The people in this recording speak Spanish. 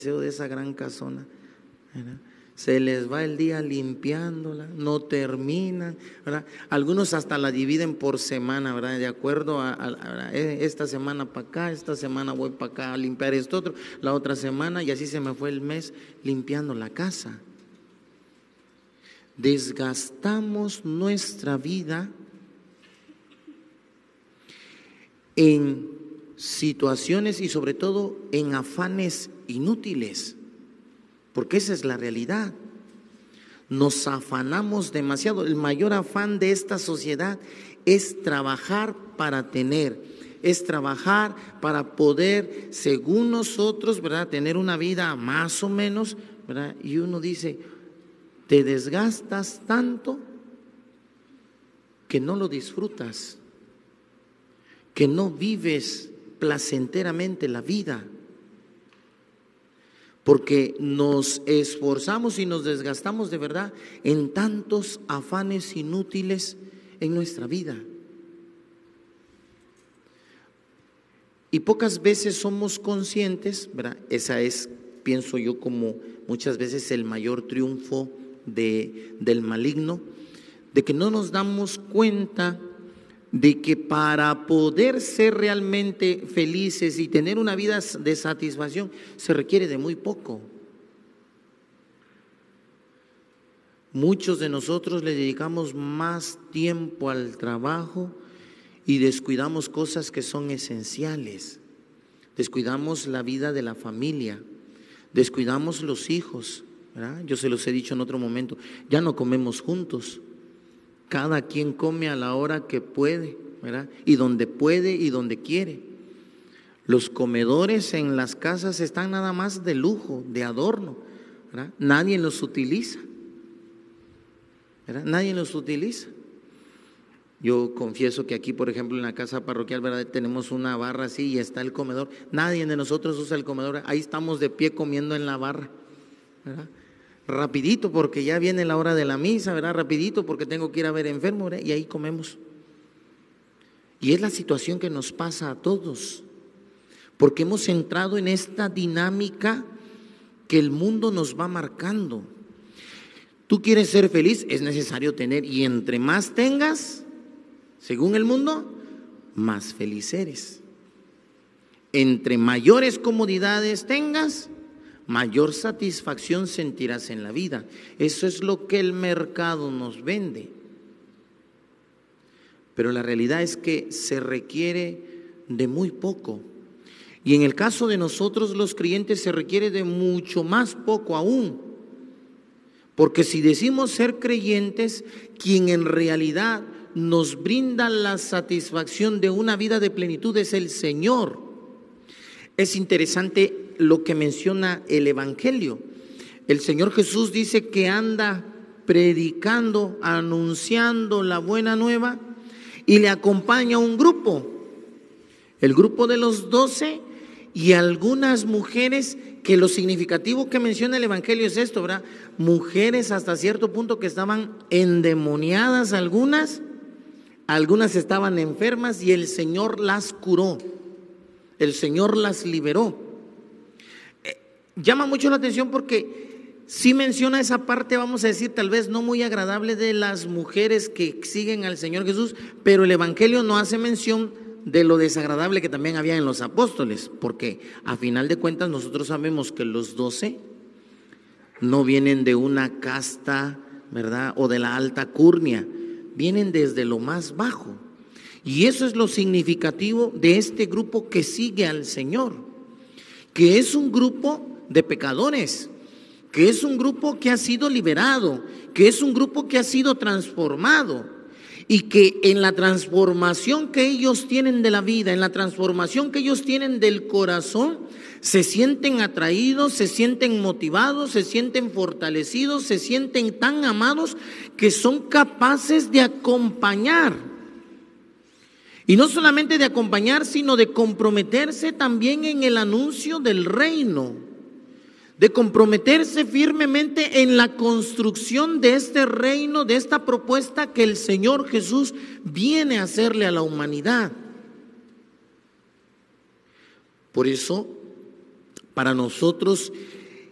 de esa gran casona, ¿verdad? Se les va el día limpiándola, no terminan, ¿verdad? Algunos hasta la dividen por semana, ¿verdad? De acuerdo a esta semana para acá, esta semana voy para acá a limpiar esto otro, la otra semana, y así se me fue el mes limpiando la casa. Desgastamos nuestra vida en situaciones y sobre todo en afanes inútiles, porque esa es la realidad. Nos afanamos demasiado. El mayor afán de esta sociedad es trabajar para tener, es trabajar para poder, según nosotros, ¿verdad?, tener una vida más o menos, ¿verdad? Y uno dice, te desgastas tanto que no lo disfrutas, que no vives placenteramente la vida, porque nos esforzamos y nos desgastamos de verdad en tantos afanes inútiles en nuestra vida. Y pocas veces somos conscientes, ¿verdad? Esa es, pienso yo, como muchas veces el mayor triunfo del maligno, de que no nos damos cuenta de que para poder ser realmente felices y tener una vida de satisfacción se requiere de muy poco. Muchos de nosotros le dedicamos más tiempo al trabajo y descuidamos cosas que son esenciales. Descuidamos la vida de la familia, descuidamos los hijos, ¿verdad? Yo se los he dicho en otro momento, ya no comemos juntos. Cada quien come a la hora que puede, ¿verdad? Y donde puede y donde quiere. Los comedores en las casas están nada más de lujo, de adorno, ¿verdad? Nadie los utiliza, ¿verdad? Nadie los utiliza. Yo confieso que aquí, por ejemplo, en la casa parroquial, ¿verdad?, tenemos una barra así y está el comedor. Nadie de nosotros usa el comedor. Ahí estamos de pie comiendo en la barra, ¿verdad? Rapidito porque ya viene la hora de la misa, ¿verdad? Rapidito porque tengo que ir a ver enfermo, ¿verdad? Y ahí comemos. Y es la situación que nos pasa a todos, porque hemos entrado en esta dinámica que el mundo nos va marcando. Tú quieres ser feliz, es necesario tener, y entre más tengas, según el mundo, más feliz eres. Entre mayores comodidades tengas, mayor satisfacción sentirás en la vida. Eso es lo que el mercado nos vende. Pero la realidad es que se requiere de muy poco. Y en el caso de nosotros los creyentes se requiere de mucho más poco aún. Porque si decimos ser creyentes, quien en realidad nos brinda la satisfacción de una vida de plenitud es el Señor. Es interesante lo que menciona el Evangelio. El Señor Jesús dice que anda predicando, anunciando la buena nueva y le acompaña un grupo, el grupo de los 12 y algunas mujeres, que lo significativo que menciona el Evangelio es esto, ¿verdad? Mujeres hasta cierto punto que estaban endemoniadas, algunas estaban enfermas y el Señor las curó, el Señor las liberó. Llama mucho la atención porque sí menciona esa parte, vamos a decir, tal vez no muy agradable de las mujeres que siguen al Señor Jesús, pero el Evangelio no hace mención de lo desagradable que también había en los apóstoles, porque a final de cuentas nosotros sabemos que los 12 no vienen de una casta, ¿verdad?, o de la alta curnia, vienen desde lo más bajo. Y eso es lo significativo de este grupo que sigue al Señor, que es un grupo de pecadores, que es un grupo que ha sido liberado, que es un grupo que ha sido transformado, y que en la transformación que ellos tienen de la vida, en la transformación que ellos tienen del corazón, se sienten atraídos, se sienten motivados, se sienten fortalecidos, se sienten tan amados que son capaces de acompañar. Y no solamente de acompañar, sino de comprometerse también en el anuncio del reino, de comprometerse firmemente en la construcción de este reino, de esta propuesta que el Señor Jesús viene a hacerle a la humanidad. Por eso, para nosotros